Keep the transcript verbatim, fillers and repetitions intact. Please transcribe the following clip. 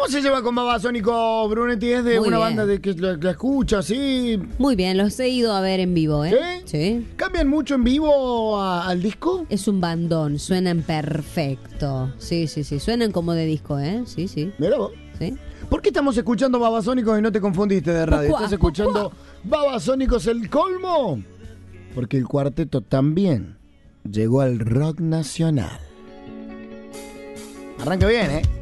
¿Cómo se lleva con Babasónicos, Brunetti? ¿Es de Muy una bien. banda de que la, la escucha, sí? Muy bien, los he ido a ver en vivo, ¿eh? ¿Sí? Sí. ¿Cambian mucho en vivo a- al disco? Es un bandón, suenan perfecto. Sí, sí, sí, suenan como de disco, ¿eh? Sí, sí. Mira vos. ¿Sí? ¿Por qué estamos escuchando Babasónicos y no te confundiste de radio? Pucua, ¿Estás escuchando Babasónicos el colmo? Porque el cuarteto también llegó al rock nacional. Arranca bien, ¿eh?